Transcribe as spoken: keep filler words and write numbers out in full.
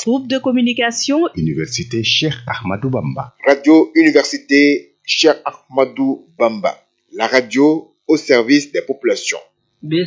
Groupe de communication Université Cheikh Ahmadou Bamba. Radio Université Cheikh Ahmadou Bamba. La radio au service des populations.